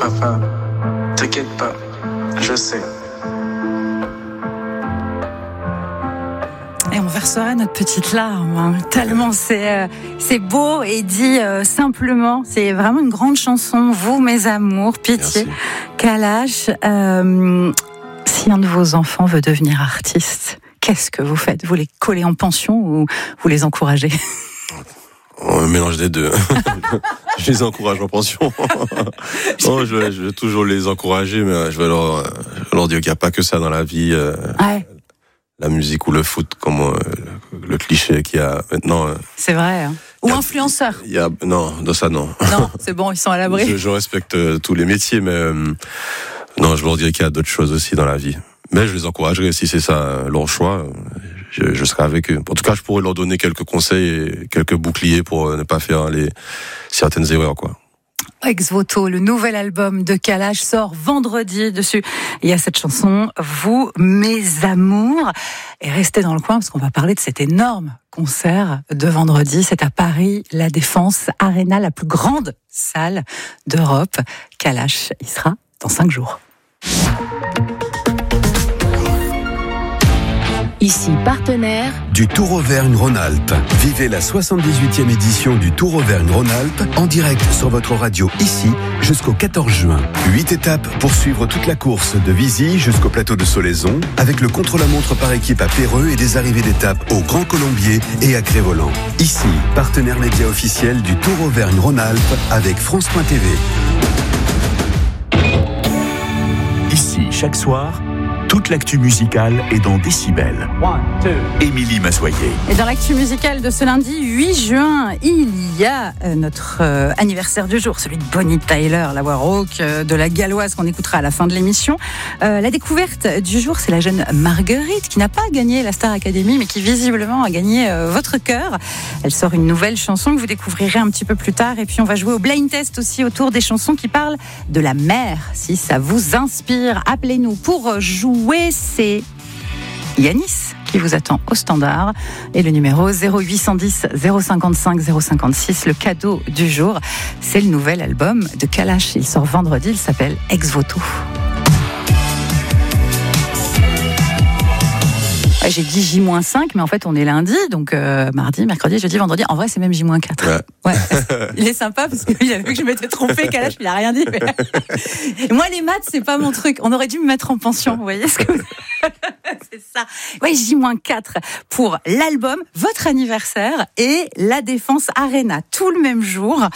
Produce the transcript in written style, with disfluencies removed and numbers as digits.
papa. T'inquiète pas, je sais. Et on versera notre petite larme, hein. Tellement c'est beau et dit simplement. C'est vraiment une grande chanson. Vous, mes amours, pitié. Merci. Kalash, si un de vos enfants veut devenir artiste, qu'est-ce que vous faites ? Vous les collez en pension ou vous les encouragez ? On mélange les deux. Je les encourage en pension. Non, je vais toujours les encourager, mais je vais leur dire qu'il n'y a pas que ça dans la vie. Ouais. La musique ou le foot, comme le cliché qu'il y a maintenant. C'est vrai. Hein. Ou influenceur. Non, dans ça non. Non, c'est bon, ils sont à l'abri. Je respecte tous les métiers, mais non, je leur dirais qu'il y a d'autres choses aussi dans la vie. Mais je les encouragerai, si c'est ça leur choix, je serai avec eux. En tout cas, je pourrais leur donner quelques conseils et quelques boucliers pour ne pas faire certaines erreurs, quoi. Ex Voto, le nouvel album de Kalash sort vendredi. Dessus, il y a cette chanson, Vous, mes amours. Et restez dans le coin parce qu'on va parler de cet énorme concert de vendredi. C'est à Paris, la Défense Arena, la plus grande salle d'Europe. Kalash, il sera dans 5 jours. Ici, partenaire du Tour Auvergne-Rhône-Alpes. Vivez la 78e édition du Tour Auvergne-Rhône-Alpes en direct sur votre radio ici jusqu'au 14 juin. 8 étapes pour suivre toute la course de Vizy jusqu'au plateau de Solaison avec le contre-la-montre par équipe à Péreux et des arrivées d'étapes au Grand Colombier et à Crévolant. Ici, partenaire média officiel du Tour Auvergne-Rhône-Alpes avec France.tv. Ici, chaque soir, toute l'actu musicale est dans Décibel. Émilie Massoyer. Et dans l'actu musicale de ce lundi 8 juin, il y a notre anniversaire du jour, celui de Bonnie Tyler, la voix rauque de la galloise qu'on écoutera à la fin de l'émission. La découverte du jour, c'est la jeune Marguerite qui n'a pas gagné la Star Academy, mais qui visiblement a gagné votre cœur. Elle sort une nouvelle chanson que vous découvrirez un petit peu plus tard. Et puis on va jouer au blind test aussi autour des chansons qui parlent de la mer. Si ça vous inspire, appelez-nous pour jouer. C'est Yanis qui vous attend au standard et le numéro 0810 055 056. Le cadeau du jour, c'est le nouvel album de Kalash. Il sort vendredi, il s'appelle Ex Voto. J'ai dit J-5, mais en fait on est lundi, donc mardi, mercredi, jeudi, vendredi. En vrai, c'est même J-4. Ouais. Il est sympa parce qu'il a vu que je m'étais trompée, Kalash, il a rien dit. Mais... Moi, les maths, c'est pas mon truc. On aurait dû me mettre en pension, vous voyez ce que c'est ça. Ouais, J-4 pour l'album, votre anniversaire et la Défense Arena, tout le même jour.